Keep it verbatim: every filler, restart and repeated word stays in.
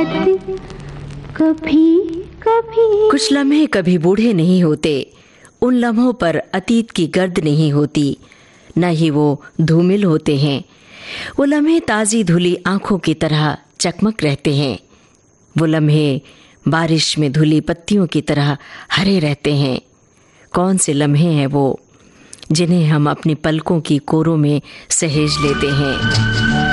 याद कभी कभी। कुछ लम्हे कभी बूढ़े नहीं होते, उन लम्हों पर अतीत की गर्द नहीं होती, न ही वो धूमिल होते हैं। वो लम्हे ताज़ी धुली आंखों की तरह चकमक रहते हैं। वो लम्हे बारिश में धुली पत्तियों की तरह हरे रहते हैं। कौन से लम्हे हैं वो जिन्हें हम अपनी पलकों की कोरों में सहेज लेते हैं।